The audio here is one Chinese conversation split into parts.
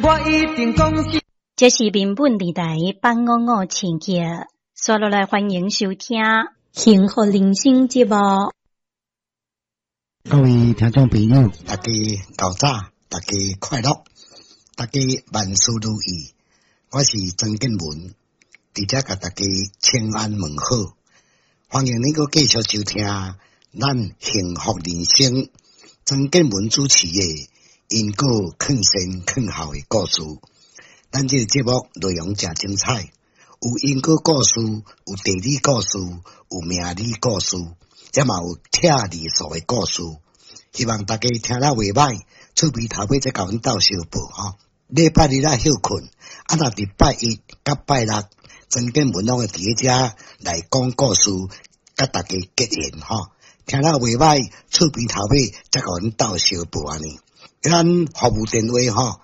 我一定讲是。 这是民本电台放我情节，刷落来欢迎收听幸福人生节目。 各位听众朋友，大家早早，大家快乐，大家万事如意。我是曾建文，伫遮甲大家请安问好，欢迎你继续收听咱幸福人生曾建文主持的因果劝善劝好的故事。咱这个节目内容真精彩，有因果故事，有地理故事，有命理故事，也嘛有听理数的故事。希望大家听了袂歹，厝边头尾再甲阮斗相报吼。礼拜日休困，若伫拜一甲拜六，曾建文拢会伫遮来讲故事，甲大家结缘吼。听了袂歹，厝边头尾再甲阮斗相报安尼。咱服务电话吼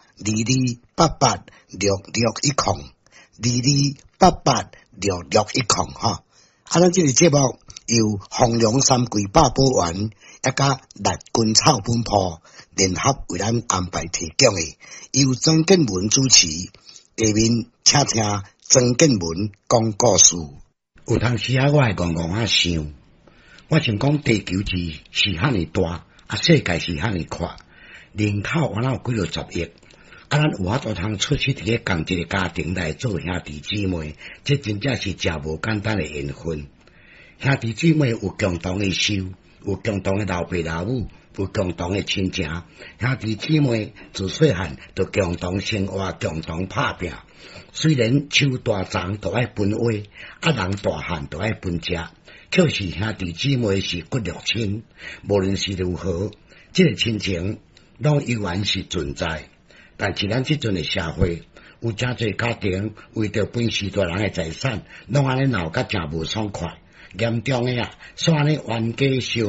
，22886610，22886610吼。咱这个节目由弘扬三桂八宝丸，也甲力军草本铺联合为咱安排提供的，由曾建文主持。下面请听曾建文讲故事。有当时我会戆戆想，我想讲地球是遐尼大，世界是遐尼宽，人口原来有几多10亿。咱有法度通出去伫个共一个家庭来做兄弟姊妹，这真正是真无简单的缘分。兄弟姊妹有共同的仇，有共同的老爸老母，有共同的亲情。兄弟姊妹自细汉就共同生活，共同打拼。虽然树大长都爱分花，人大汉都爱分食，却是兄弟姊妹是骨肉亲。无论是如何，这个亲情拢依然是存在。但是咱即阵的社会，有真侪家庭为着本时大人的财产，拢安尼闹甲真无爽快，严重的煞安尼冤家相